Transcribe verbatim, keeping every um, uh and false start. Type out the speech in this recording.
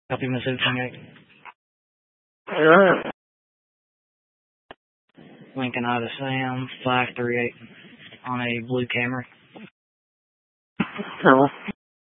Copy, Miss eight. Alright. Lincoln Ida Sam, five three eight, on a blue Camry. Hello.